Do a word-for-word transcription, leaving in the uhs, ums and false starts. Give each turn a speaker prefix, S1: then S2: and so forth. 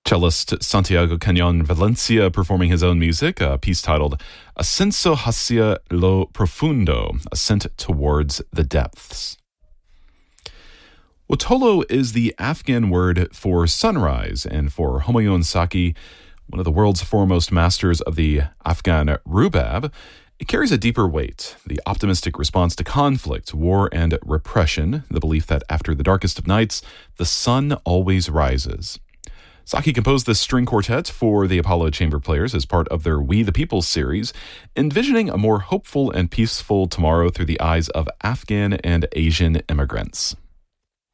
S1: Cellist Santiago Canyon Valencia performing his own music, a piece titled Ascenso hacia lo profundo, Ascent Towards the Depths. Wotolo is the Afghan word for sunrise, and for Humayun Saki, one of the world's foremost masters of the Afghan rubab, it carries a deeper weight, the optimistic response to conflict, war, and repression, the belief that after the darkest of nights, the sun always rises. Saki composed this string quartet for the Apollo Chamber Players as part of their We the People series, envisioning a more hopeful and peaceful tomorrow through the eyes of Afghan and Asian immigrants.